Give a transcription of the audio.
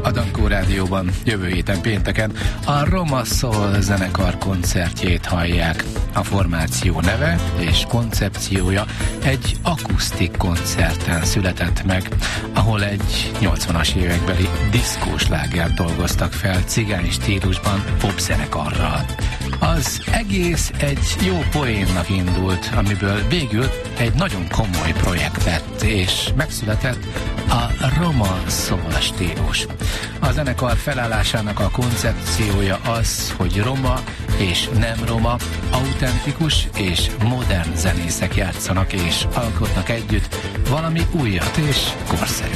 A Dankó Rádióban jövő héten pénteken a Roma Soul zenekar koncertjét hallják. A formáció neve és koncepciója egy akusztik koncerten született meg, ahol egy 80-as évekbeli diszkóslágert dolgoztak fel cigány stílusban popzenekarral. Az egész egy jó poénnak indult, amiből végül egy nagyon komoly projekt lett, és megszületett a Roma Soul stílus. A zenekar felállásának a koncepciója az, hogy roma és nem roma, autentikus és modern zenészek játszanak és alkotnak együtt valami újat és korszerűt.